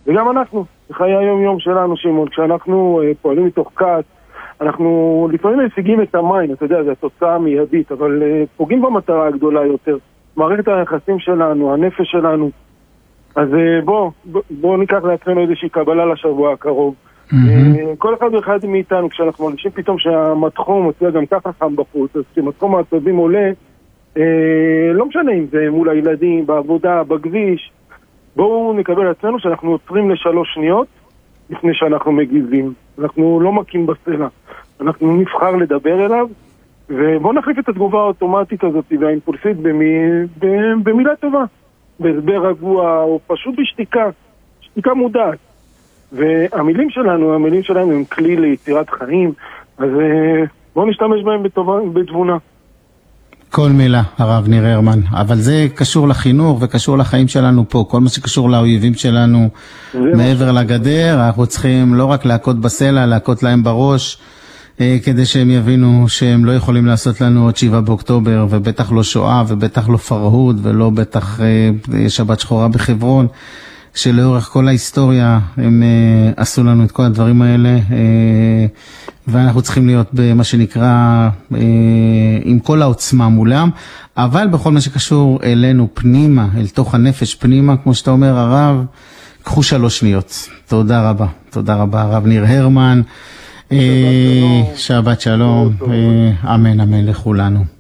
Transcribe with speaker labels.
Speaker 1: וגם אנחנו, בחיי היום-יום שלנו, שמעון, כשאנחנו פועלים מתוך כעס, אנחנו לפעמים משיגים את המים, אתה יודע, זו התוצאה מיידית, אבל פוגעים במטרה הגדולה יותר, מערכת היחסים שלנו, הנפש שלנו. אז בוא ניקח לעצמנו איזושהי קבלה לשבוע הקרוב. כל אחד ואחד מאיתנו, כשאנחנו מרגישים פתאום שהמתחום, אתה יודע, גם ככה חם בחוץ, אז כשמתחום העצבים עולה, לא משנה אם זה מול הילדים, בעבודה, בכביש, בואו נקבל לעצמנו שאנחנו עוצרים ל3 שניות לפני שאנחנו מגיבים. אנחנו לא מכים בסלע. אנחנו נבחר לדבר אליו, ובואו נחליף את התגובה האוטומטית הזאת והאימפולסית במילה טובה. בהסבר רגוע, או פשוט בשתיקה. שתיקה מודעת. והמילים שלנו הם כלי ליצירת חיים, אז בואו נשתמש בהם בתבונה.
Speaker 2: כל מילה, הרב ניר הרמן, אבל זה קשור לחינוך וקשור לחיים שלנו פה, כל מה שקשור לאויבים שלנו מעבר לגדר, אנחנו צריכים לא רק להכות בסלע, להכות להם בראש, כדי שהם יבינו שהם לא יכולים לעשות לנו עוד 7 באוקטובר, ובטח לא שואה, ובטח לא פרהוד, ולא בטח שבת שחורה בחברון, שלאורך כל ההיסטוריה הם עשו לנו את כל הדברים האלה, ואנחנו צריכים להיות במה שנקרא עם כל העוצמה מולם, אבל בכל מה שקשור אלינו פנימה, אל תוך הנפש פנימה, כמו שאתה אומר הרב, קחו 3 שניות. תודה רבה הרב ניר הרמן, שבת שלום, אמן לכולנו.